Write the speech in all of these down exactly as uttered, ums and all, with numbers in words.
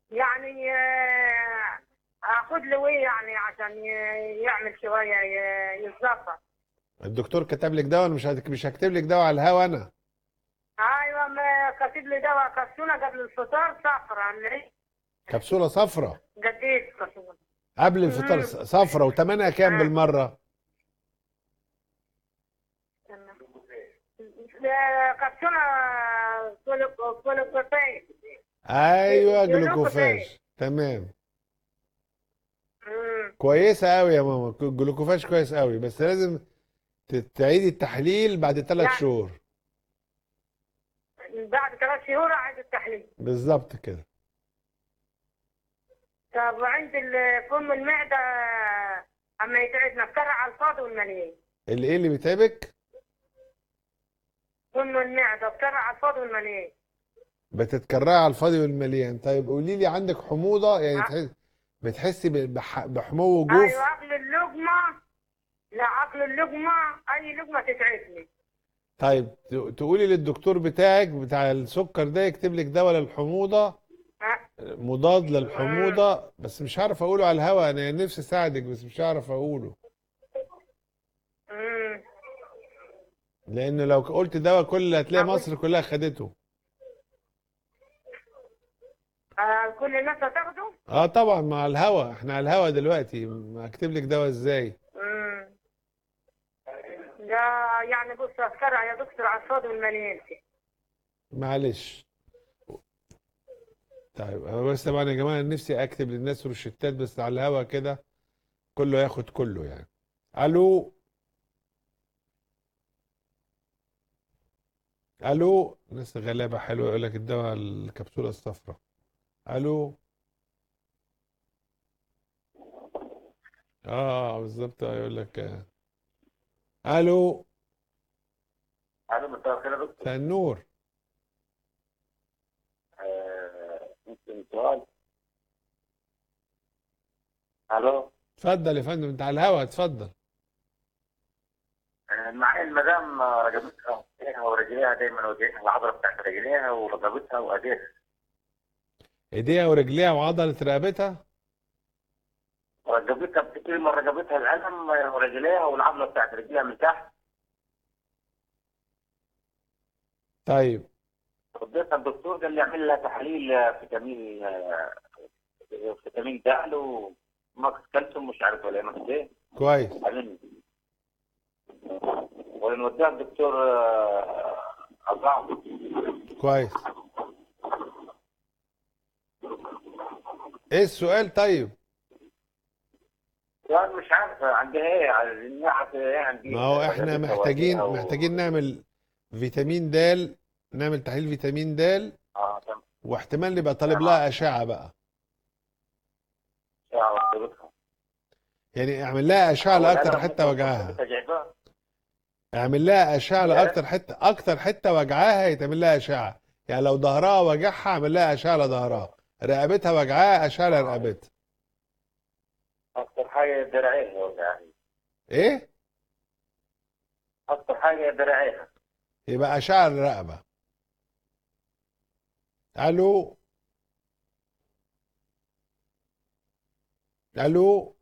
يعني آه، اخد له ايه يعني عشان ي- يعمل شويه ي- يتظبط. الدكتور كتب لك دواء؟ أنا مش هت- مش هكتب لك دواء على الهوا انا. ايوه، ما كاتب لي دواء كبسوله قبل الفطار صفرا اللي هي كبسوله صفرة جديد كبسوله. قبل الفطار، امم ص- صفرة، وتمنها كام اه بالمره؟ تمام. آه، كبسوله كلو- كلوكوفاج. ايوه جلوكوفاج. جلوكوفاج، تمام. امم كويسه قوي يا ماما، جلوكوفاج كويس قوي، بس لازم ت- تعيدي التحليل بعد ثلاث يعني شهور بعد ثلاث شهور اعيد التحليل. بالظبط كده. طب وعند ال- فم المعده اما يتعبنا نكرر على الفاضي والمليان. اللي ايه اللي بيتعبك؟ فم المعده بكرر على الفاضي والمليان. بتتكرعي على الفاضي والمليان. طيب قولي لي، عندك حموضه يعني؟ اه تحس بتحسي ب- بح- بحمو ايوه، وجوف؟ عقل اللقمه. لا، عقل اللقمه. اي لقمه تتعبني. طيب ت- تقولي للدكتور بتاعك بتاع السكر ده يكتب لك دواء للحموضه، ها. مضاد امم للحموضه، بس مش عارف اقوله على الهوا. انا نفسي اساعدك بس مش عارف اقوله، امم لان لو قلت دواء كل هتلاقي اقول مصر كلها خدته. آه كل الناس هتاخده. اه طبعا، مع الهوا، احنا على الهوا دلوقتي، ما اكتب لك دواء ازاي؟ امم ده يعني بص اذكرها يا دكتور على الفاضي والمليان. معلش. طيب انا بس طبعا يا جماعه نفسي اكتب للناس روشتات، بس على الهوا كده كله ياخد كله يعني. الو. الو، ناس غلابه حلوه يقول لك الدواء الكبسوله الصفراء. الو. اه بالظبط، يقول لك آه. الو. الو، مساء الخير يا دكتور. مساء النور. آه، ممكن سؤال؟ الو. اتفضل يا فندم، انت على الهوا، اتفضل. آه، معايا المدام، آه، رقبتها وإيديها ورجليها دايما وجعتها، العضله بتاعت رجليها ورقبتها وايديها. ايديها ورجليها وعضله رقبتها. رقبتها بتطير من رقبتها الالم، آه، ورجليها والعضله بتاعت رجليها من تحت. طيب وديتها الدكتور قال لي اعمل لها تحاليل آه، فيتامين آه، فيتامين د وماكس كالسيوم مش عارف ولا ماكس ايه. كويس. بعدين ونوديها الدكتور آه، أربعة. كويس. ايه السؤال طيب؟ يعني مش عارف عندها ايه، عايزين نعرف ايه عندي ما هو احنا رقبتها وايديها محتاجين و... محتاجين نعمل فيتامين د، نعمل تحليل فيتامين د، اه تمام. واحتمال نبقى طالب تمام. لها اشعه بقى. ساعة رقبتها. يعني اعمل لها اشعه هو لاكتر الألم حته ممكن يكون وجعها. رقبتها جايبها. اعمل لها اشعه ايه؟ لاكتر حته، اكتر حته وجعاها يتعمل لها اشعه. يعني لو ظهرها وجعها اعمل لها اشعه لظهرها، رقبتها وجعاها اشعه اه لرقبتها. أكتر حاجة دراعيها وجعاني. ايه؟ أكتر حاجة دراعيها. يبقى اشعه للرقبه. الو. الو.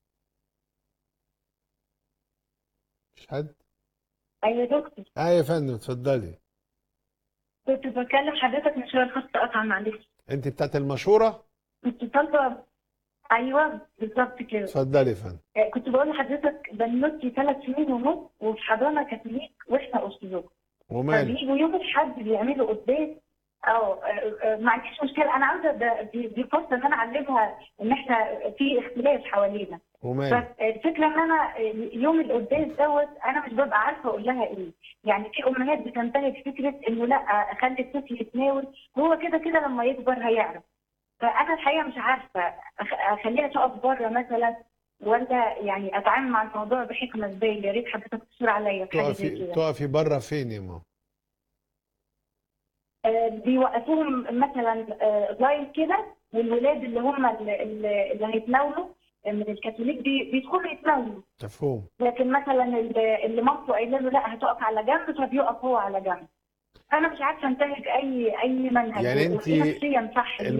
مش حد؟ أيوة يا دكتور. اه يا فندم اتفضلي. كنت بكلم حضرتك من شوية، الخط قطع معلش. انت بتاعت المشوره؟ كنت طالبة. أيوة بالظبط كده. اتفضلي يا فندم. آه، كنت بقول لحضرتك بنوتي ثلاث سنين ونص وفي حضانة كاثوليك وإحنا أرثوذكس. وماله؟ فبيجوا يوم الأحد بيعملوا قداس. أو آه، آه، ما عنديش مشكلة، أنا عاوزة ده- دي, دي فرصة إن أنا أعلمها إن إحنا في اختلاف حوالينا. وماله؟ بس الفكره ان انا يوم القداس دوت انا مش ببقى عارفه اقول لها ايه. يعني في امهات بتنتهج فكره انه لا، اخلي الطفل يتناول، هو كده كده لما يكبر هيعرف. فانا الحقيقه مش عارفه أخ- اخليها تقف بره مثلا، ولا يعني اتعامل مع الموضوع بحكمه ازاي. يا ريت حضرتك تشير عليا في حاجه زي تقفي كده. تقفي بره فين يا ماما؟ آه، بيوقفوهم مثلا آه، لاين كده، والولاد اللي هم اللي, اللي اللي هيتناولوا من الكاثوليك بي- بيدخلوا يتناولوا. مفهوم. لكن مثلا اللي اللي مامته قايله له لا هتقف على جنب، فبيقف هو على جنب. انا مش عارفه انتهج اي اي منهج، يعني وايه انت نفسيا صح